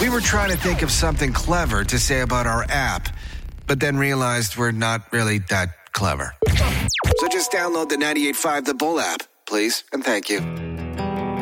We were trying to think of something clever to say about our app, but then realized we're not really that clever. So just download the 98.5 The Bull app, please, and thank you.